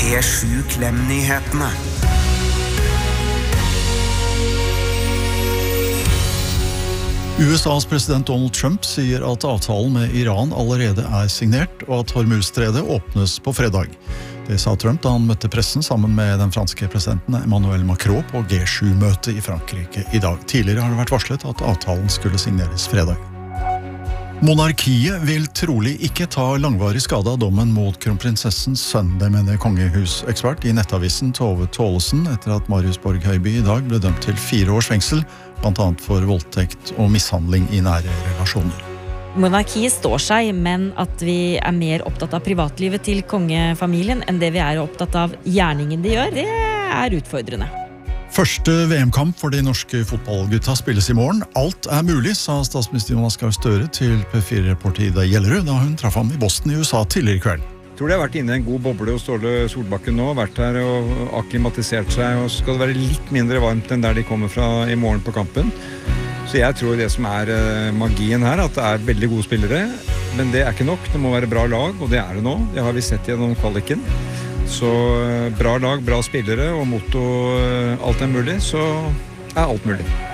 P7 Klem-nyhetene. USAs president Donald Trump sier at avtalen med Iran allerede signert, og at Hormuzstredet åpnes på fredag. Det sa Trump da han møtte pressen sammen med den franske presidenten Emmanuel Macron på G7-møtet i Frankrike i dag. Tidligere har det vært varslet at avtalen skulle signeres fredag. Monarkiet vil trolig ikke ta langvarig skade av dommen mot kronprinsessens sønn, det mener kongehusekspert i nettavisen Tove Tålesen, etter at Marius Borg Høiby i dag ble dømt til 4 års fengsel, blant annet for voldtekt og mishandling i nære relasjoner. Monarkiet står seg, men at vi mer opptatt av privatlivet til kongefamilien enn det vi opptatt av gjerningen de gjør, det utfordrende. Første VM-kamp for de norske fotballgutta spilles i morgen. Alt mulig, sa statsminister Jonas Gahr Støre til P4-reporter Ida Gjellerud da hun traff ham i Boston i USA tidligere i kveld. Jeg tror de har vært inne i en god boble hos Ståle Solbakken nå, vært her og akklimatisert seg, og så skal det være litt mindre varmt enn der de kommer fra i morgen på kampen. Så jeg tror det som magien her, at det veldig gode spillere, men det ikke nok, det må være bra lag, og det det nå. Det har vi sett gjennom kvaliken. Så bra lag, bra spillere, og motto alt mulig, så alt mulig.